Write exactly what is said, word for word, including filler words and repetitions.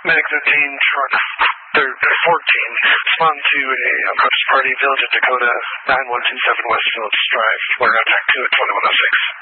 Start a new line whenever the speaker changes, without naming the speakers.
Magazine truck. They're, they're fourteen. Spawn to a um, purchase party, Village of Dakota, nine one two seven West Phillips Drive. We're on track two at twenty-one oh six.